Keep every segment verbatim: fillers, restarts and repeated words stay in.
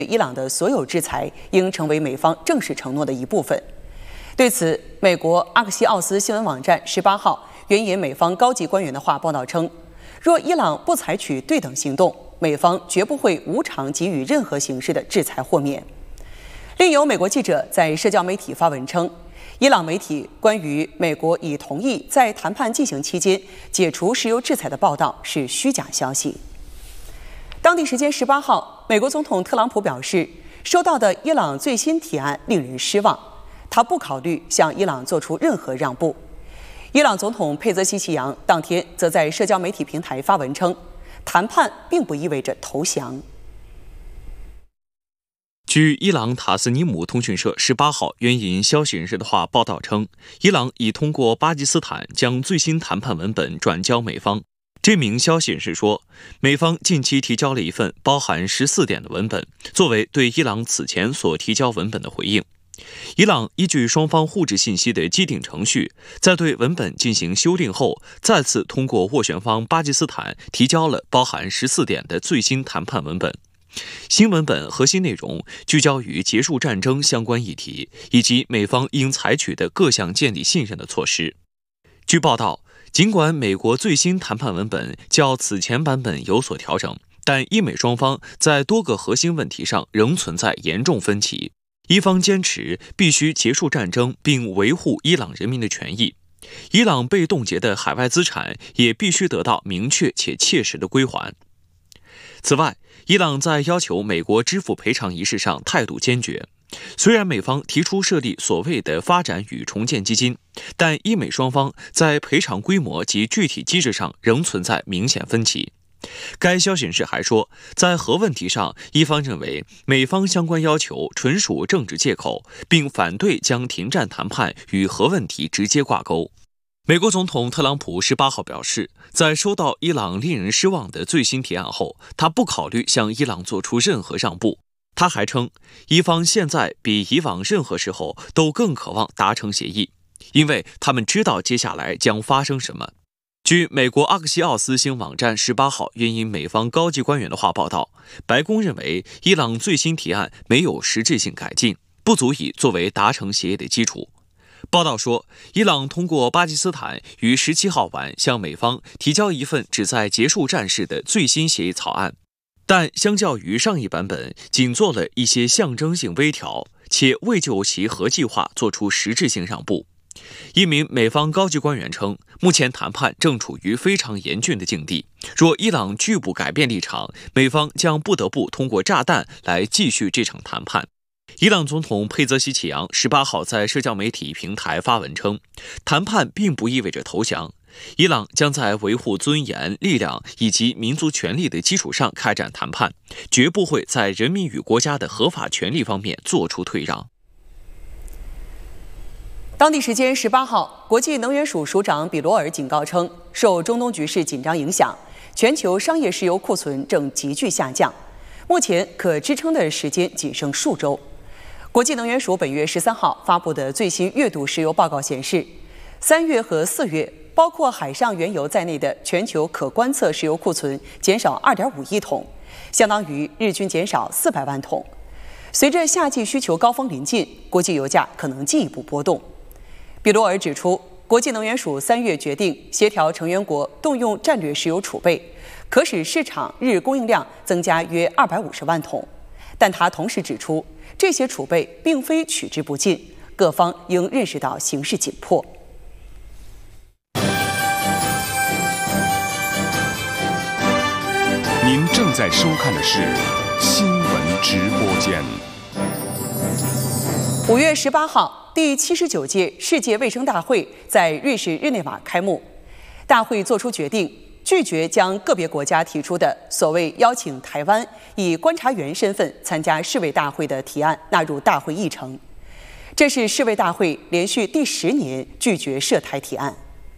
伊朗的所有制裁应成为美方正式承诺的一部分。对此，美国阿克西奥斯新闻网站十八号援引美方高级官员的话报道称，若伊朗不采取对等行动，美方绝不会无偿给予任何形式的制裁豁免。另有美国记者在社交媒体发文称，伊朗媒体关于美国已同意在谈判进行期间解除石油制裁的报道是虚假消息。当地时间十八号，美国总统特朗普表示，收到的伊朗最新提案令人失望，他不考虑向伊朗做出任何让步。伊朗总统佩泽西奇扬当天则在社交媒体平台发文称，谈判并不意味着投降。 据伊朗塔斯尼姆通讯社十八号援引消息人士的话报道称，伊朗已通过巴基斯坦将最新谈判文本转交美方。这名消息人士说，美方近期提交了一份包含十四点的文本，作为对伊朗此前所提交文本的回应。伊朗依据双方互致信息的既定程序，在对文本进行修订后，再次通过斡旋方巴基斯坦提交了包含十四点的最新谈判文本。新文本核心内容聚焦于结束战争相关议题，以及美方应采取的各项建立信任的措施。据报道，尽管美国最新谈判文本较此前版本有所调整，但伊美双方在多个核心问题上仍存在严重分歧。一方坚持必须结束战争并维护伊朗人民的权益，伊朗被冻结的海外资产也必须得到明确且切实的归还。此外，伊朗在要求美国支付赔偿一事上态度坚决。虽然美方提出设立所谓的发展与重建基金，但伊美双方在赔偿规模及具体机制上仍存在明显分歧。该消息人士还说，在核问题上，伊方认为美方相关要求纯属政治借口，并反对将停战谈判与核问题直接挂钩。美国总统特朗普十八号表示，在收到伊朗令人失望的最新提案后，他不考虑向伊朗做出任何让步。他还称，伊方现在比以往任何时候都更渴望达成协议，因为他们知道接下来将发生什么。据美国阿克西奥斯新网站十八号援引美方高级官员的话报道，白宫认为伊朗最新提案没有实质性改进，不足以作为达成协议的基础。报道说，伊朗通过巴基斯坦于十七号晚向美方提交一份旨在结束战事的最新协议草案，但相较于上一版本，仅做了一些象征性微调，且未就其核计划做出实质性让步。一名美方高级官员称，目前谈判正处于非常严峻的境地，若伊朗拒不改变立场，美方将不得不通过炸弹来继续这场谈判。伊朗总统佩泽西奇扬十八号在社交媒体平台发文称，谈判并不意味着投降，伊朗将在维护尊严、力量以及民族权利的基础上开展谈判，绝不会在人民与国家的合法权利方面做出退让。 当地时间十八号，国际能源署署长比罗尔警告称，受中东局势紧张影响，全球商业石油库存正急剧下降，目前可支撑的时间仅剩数周。国际能源署本月十三号发布的最新月度石油报告显示，三月和四月，包括海上原油在内的全球可观测石油库存减少 二点五亿桶，相当于日均减少四百万桶。随着夏季需求高峰临近，国际油价可能进一步波动。比罗尔指出，国际能源署三月决定协调成员国动用战略石油储备，可使市场日供应量增加约二百五十万桶。但他同时指出，这些储备并非取之不尽，各方应认识到形势紧迫。 您正在收看的是新闻直播间。 五月十八号，第七十九届世界卫生大会在瑞士日内瓦开幕。大会作出决定，拒绝将个别国家提出的所谓邀请台湾以观察员身份参加世卫大会的提案纳入大会议程。这是世卫大会连续第十年拒绝涉台提案。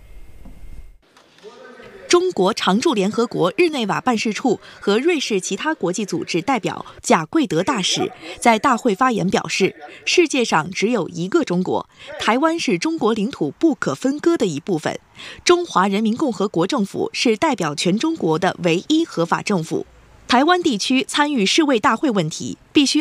中国常驻联合国日内瓦办事处和瑞士其他国际组织代表贾贵德大使在大会发言表示，世界上只有一个中国，台湾是中国领土不可分割的一部分，中华人民共和国政府是代表全中国的唯一合法政府。台湾地区参与世卫大会问题必须